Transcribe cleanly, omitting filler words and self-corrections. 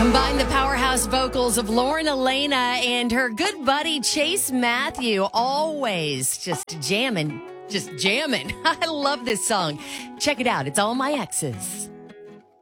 Combine the powerhouse vocals of Lauren Elena and her good buddy Chase Matthew. Always just jamming. I love this song. Check it out. It's All My Exes.